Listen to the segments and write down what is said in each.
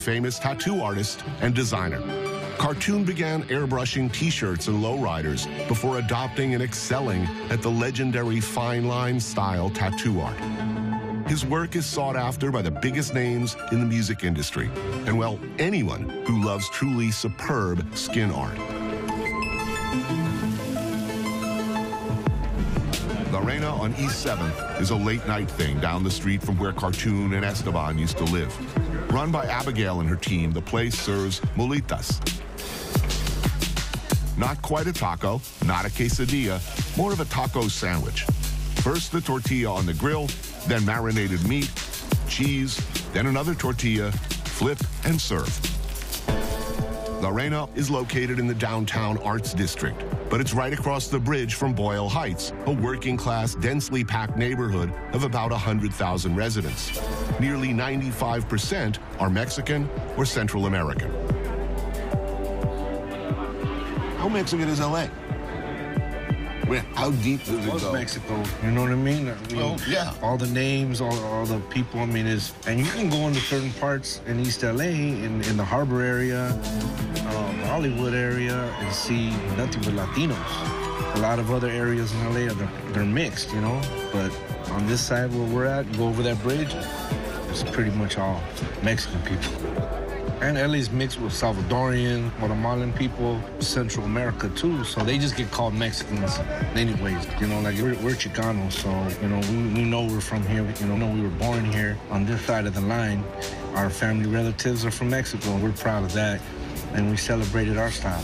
famous tattoo artist and designer. Cartoon began airbrushing T-shirts and lowriders before adopting and excelling at the legendary fine line style tattoo art. His work is sought after by the biggest names in the music industry, and well, anyone who loves truly superb skin art. La Reina on East 7th is a late-night thing down the street from where Cartoon and Esteban used to live. Run by Abigail and her team, the place serves molitas. Not quite a taco, not a quesadilla, more of a taco sandwich. First the tortilla on the grill, then marinated meat, cheese, then another tortilla, flip and serve. La Reina is located in the downtown Arts District, but it's right across the bridge from Boyle Heights, a working-class, densely packed neighborhood of about 100,000 residents. Nearly 95% are Mexican or Central American. How Mexican is LA? How deep does it go? Mexico, you know what I mean? Oh, yeah. All the names, all the people, I mean, and you can go into certain parts in East LA, in the harbor area, Hollywood area, and see nothing but Latinos. A lot of other areas in LA, they're mixed, you know? But on this side where we're at, go over that bridge, it's pretty much all Mexican people. And LA's mixed with Salvadorian, Guatemalan people, Central America too, so they just get called Mexicans anyways. You know, like we're Chicanos, so, you know, we know we're from here. You know, we were born here on this side of the line. Our family relatives are from Mexico, and we're proud of that, and we celebrated our style.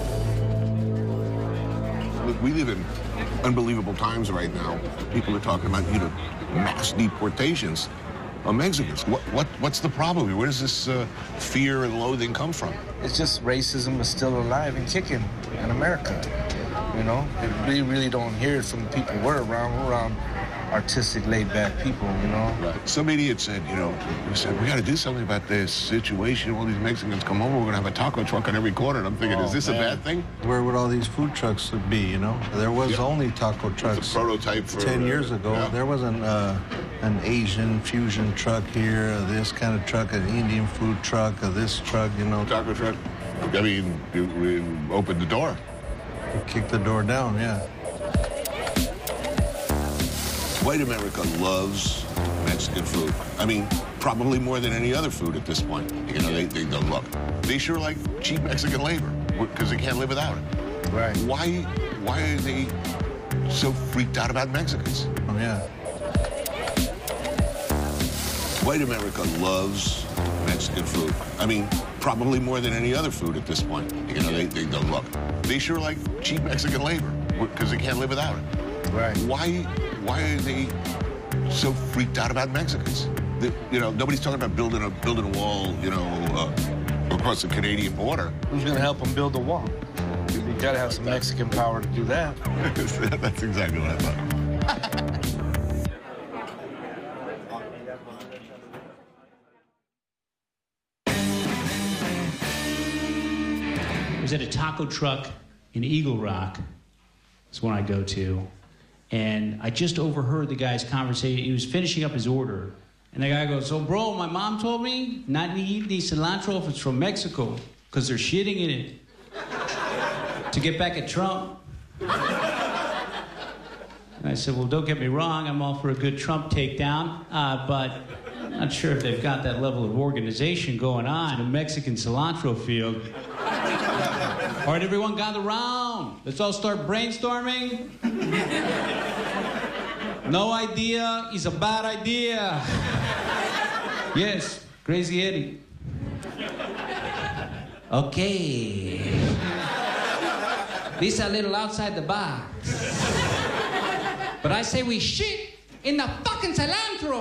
Look, we live in unbelievable times right now. People are talking about, you know, mass deportations of Mexicans. What's the problem here? Where does this fear and loathing come from? It's just racism is still alive and kicking in America. You know, we really don't hear it from the people we're around artistic, laid-back people, you know. Right. Some idiot said, you know, we got to do something about this situation. All these Mexicans come over, we're going to have a taco truck on every corner. And I'm thinking, is this a bad thing? Where would all these food trucks be, you know? There was only taco trucks. It's a prototype for 10 years ago. Yeah. There wasn't an Asian fusion truck here, this kind of truck, an Indian food truck, this truck, you know. Taco truck? I mean, we opened the door. You kicked the door down, yeah. White America loves Mexican food. I mean, probably more than any other food at this point. You know, they look. They sure like cheap Mexican labor because they can't live without it. Right. Why are they so freaked out about Mexicans? Oh, yeah. White America loves Mexican food. I mean, probably more than any other food at this point. You know, they look. They sure like cheap Mexican labor because they can't live without it. Right. Why are they so freaked out about Mexicans? You know, nobody's talking about building a wall, you know, across the Canadian border. Who's going to help them build the wall? You got to have some Mexican power to do that. That's exactly what I thought. I was at a taco truck in Eagle Rock. That's one I go to. And I just overheard the guy's conversation. He was finishing up his order. And the guy goes, so, bro, my mom told me not to eat the cilantro if it's from Mexico because they're shitting in it to get back at Trump. And I said, well, don't get me wrong. I'm all for a good Trump takedown. But I'm not sure if they've got that level of organization going on in the Mexican cilantro field. All right, everyone gather around. Let's all start brainstorming. No idea is a bad idea. Yes, Crazy Eddie. Okay. This a little outside the box. But I say we shit in the fucking cilantro.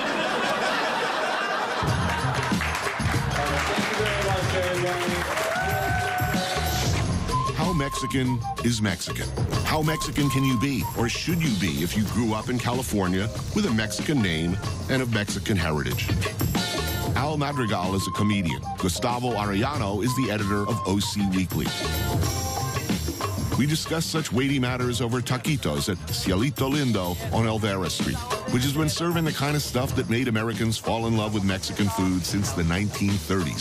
How Mexican is Mexican? How Mexican can you be, or should you be, if you grew up in California with a Mexican name and of Mexican heritage? Al Madrigal is a comedian. Gustavo Arellano is the editor of OC Weekly. We discuss such weighty matters over taquitos at Cielito Lindo on Elvira Street, which has been serving the kind of stuff that made Americans fall in love with Mexican food since the 1930s.